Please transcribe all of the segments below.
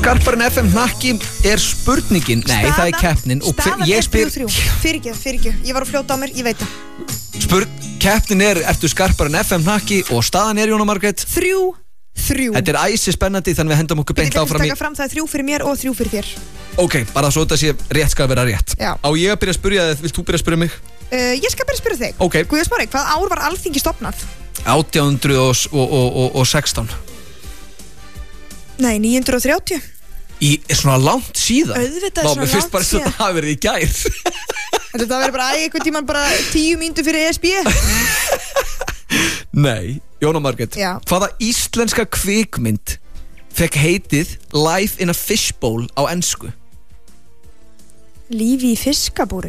Skarpari en FM hnakki spurningin. Nei, það keppnin. Staðan er 3-3. Fyrirgjöf, ég var að fljóta á mér, ég veit það. Keppnin ertu skarpari en FM hnakki og staðan Jóna Margrét 3-3. Þetta æsi spennandi, þannig við hendum okkur beint áfram í. Taka fram það 3 fyrir mér og 3 fyrir þér. Ok, bara svo þetta sé rétt skal vera rétt. Já. Á ég að byrja að spyrja þig, vilt þú byrja að spyrja mig? Ég skal byrja að spyrja þig. Ok. Guðjón Smári, hvað ár var Alþingi stofnað? 1816. Nei, 930. Í svona langt síðan. Auðvitað svona langt síðan. Mér finnst bara að þetta hafi verið í gær. Þetta verður bara einhvern tímann bara 10 mínútur fyrir ESB. Nei, Jóna Margrét. Já. Hvaða íslenska kvikmynd fekk heitið Life in a Fishbowl á ensku? Lífi í fiskabúri.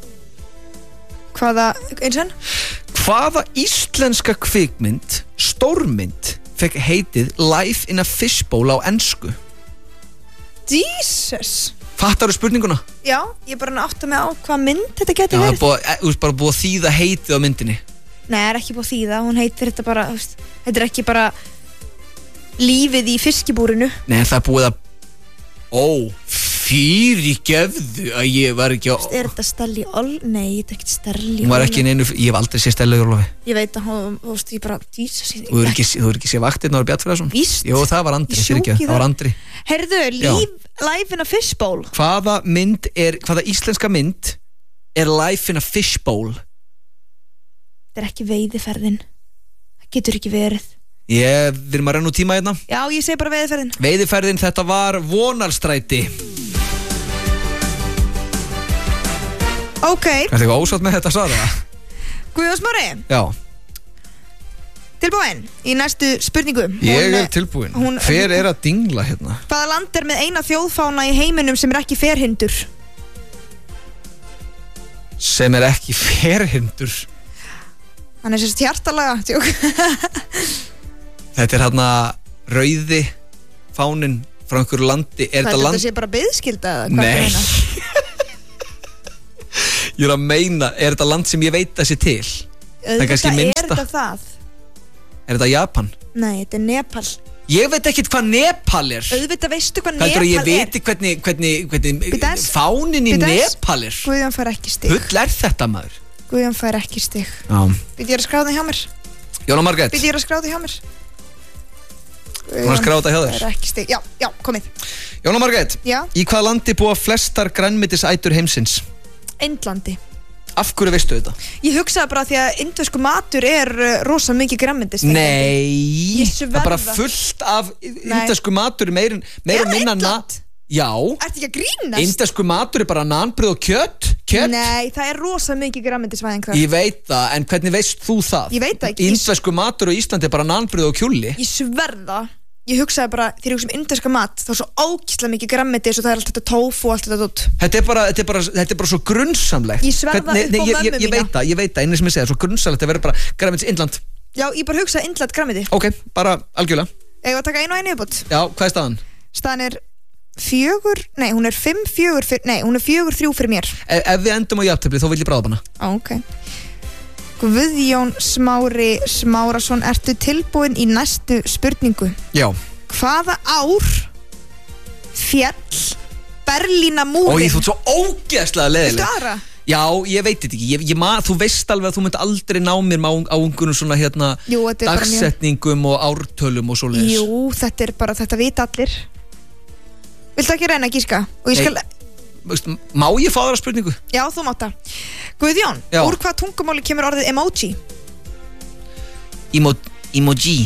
Hvaða íslenska kvikmynd, stórmynd, fekk heitið Life in a Fishbowl á ensku? Jesus. Fattarðu spurninguna? Já, ég bara átta mig á hvað mynd þetta geti verið. Þú veist bara búið að þýða heitið á myndinni. Nei, það er ekki búið að þýða, hún heitir þetta bara, þetta er ekki bara lífið í fiskibúrinu. Nei, það er búið að fyrirgefðu að ég var ekki á. Er þetta Stelli Ólafur? Nei, þetta er ekkert Stelli Ólafur. Hún var ekki neinu, ég hef aldrei séð Stelli Ólafur. Ég veit að hún, þú veist, ég bara Jesus, Þú er ekki séð Vaktirnar og Bjarnfreðarsson? Víst. Jú, það var Andri, það var Andri. Heyrðu, Life in a Fishbowl. Hvaða íslenska mynd er Life in a Fishbowl? Þetta er ekki veiðiferðin. Það getur ekki verið. Við erum að renna út tíma hérna. Já, ég segi bara veiðiferðin. Veiðiferðin, þetta var Vonarstræti. Ok. Er þetta ósátt með þetta svara? Guðjón Smári. Já. Tilbúin í næstu spurningu. Ég er tilbúin. Hver er að dingla hérna? Hvaða land er með eina þjóðfána í heiminum sem er ekki ferhindur? Sem er ekki ferhindur? Hann er sérst hjartalaga. Þetta er hérna rauði fáninn frá einhverju landi. Er þetta land? Þetta sé bara biðskylda eða? Nei. Ég er að meina, er þetta land sem ég veit að sé til? Það er kannski minnsta. Er þetta það? Er þetta Japan? Nei, þetta er Nepal. Ég veit ekkert hvað Nepal er. Auðvitað veistu hvað Nepal er. Heldur að ég veit hvernig fáninn í Nepal er. Guðjón fær ekki stig. Hull er þetta maður. Guðjón fær ekki stig. Já. Býtu ég að skráða þig hjá mér? Jóna Margrét. Býtu ég að skráða þig hjá mér? Hún er að skráða hjá þér. Það er ekki stig. Já, komið. Jóna Margrét. Já. Í hvaða landi búa flestar grænmetisætur heimsins? Indlandi. Af hverju veistu þetta? Ég hugsaði bara því að indversku matur er rosa mikið grænmetis. Nei. Það er bara fullt af indversku matur meira minna. Já. Ertu ekki að grínast? Indversku matur er bara nanbrauð og kjöt. Nei, það er rosa mikið grænmetisvæðing þar. Ég veit það, en hvernig veist þú það? Ég veit það ekki. Indversku matur á Íslandi er bara nanbrauð og kjúli. Ég sverða. Ég hugsaði bara, þegar ég hugsa indverska mat, þá er svo ógeðslega mikið grænmetis og það er allt þetta tofu og allt þetta dót. Þetta er bara svo grunnsamlegt. Ég sverða upp á mömmu mína. Ég veit það, einu sem ég segja, svo grunnsamlegt, það verður bara grænmetis Indland. Já, ég bara hugsaði Indland grænmeti. Ok, bara algjörlega. Eigum að taka einu og einu viðbót? Já, hvað er staðan? Staðan er 4, hún er 5-4, hún er 4-3 fyrir mér. Ef við endum á jafntefli, þá vil ég bráða hana. Ok. Guðjón Smári Smárasson, ertu tilbúin í næstu spurningu? Já. Hvaða ár féll Berlínarmúrinn? Þú ert svo ógeðslega leiðileg. Viltu aðra? Já, ég veit þetta ekki. Þú veist alveg að þú myndi aldrei ná mér á einhvernum svona dagsetningum og ártölum og svoleiðis. Jú, þetta vita allir. Viltu ekki reyna að gíska? Og ég skal... Má ég fá þér að spurningu? Já, þú mátt það. Guðjón, úr hvað tungumáli kemur orðið emoji? Emoji.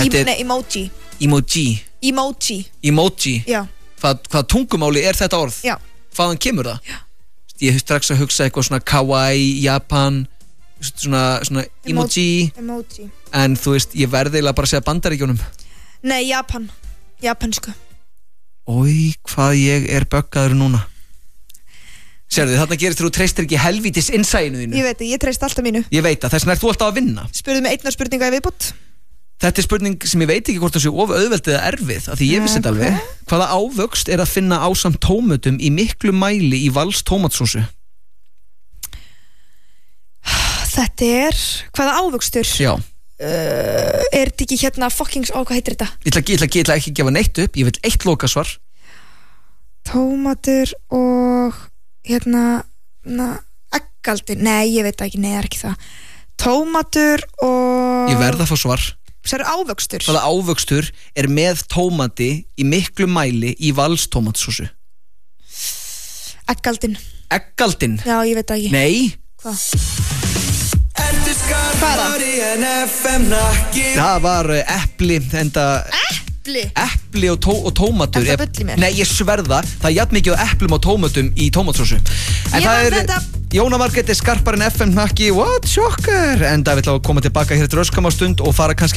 Emoji. Já. Hvað tungumáli er þetta orð? Já. Hvaðan kemur það? Já. Ég hef strax að hugsa eitthvað svona kawaii, Japan, svona emoji. En þú veist, ég verði eiginlega bara að segja Bandaríkjunum. Nei, japansku. Ói, hvað ég er böggaður núna. Sérðu, þarna gerist þú treystir ekki helvítis innsæinu þínu. Ég veit það, ég treyst alltaf mínu. Ég veit það, þess vegna ert þú alltaf að vinna. Spurðu mig einnar spurninga í viðbót. Þetta er spurning sem ég veit ekki hvort það sé of auðveld eða erfið, af því ég vissi þetta alveg. Hvaða ávöxt er að finna ásamt tómötum í miklu mæli í Vals tómatsósu? Þetta er, hvaða ávöxtur? Já. Er þetta ekki hérna fucking, hvað heitir þetta? Ég ætla ekki að gefa neitt upp, ég vil eitt lokasvar. tómatur og eggaldin, nei ég veit ekki, nei það er ekki það tómatur og Ég verð að fá svar Það er ávöxtur Hvaða ávöxtur er með tómati í miklu mæli í Vals tómatsósu? Eggaldin Eggaldin? Já, ég veit ekki Nei Hvað? Það var epli enda Epli og tómatur Er það bull í mér? Nei, ég sverða Það er jafn mikið á eplum og tómatum í tómatsósu En Ég það var er þetta Jóna Margrét er skarpar en FM hnakki What? Sjokkar En það vil koma tilbaka hér eftir öskamastund og fara kannski